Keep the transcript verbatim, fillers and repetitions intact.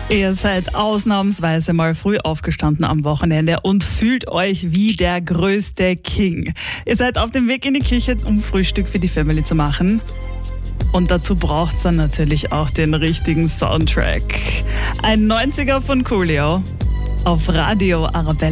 Ihr seid ausnahmsweise mal früh aufgestanden am Wochenende und fühlt euch wie der größte King. Ihr seid auf dem Weg in die Küche, um Frühstück für die Family zu machen. Und dazu braucht es dann natürlich auch den richtigen Soundtrack. Ein neunziger von Coolio auf Radio Arabella.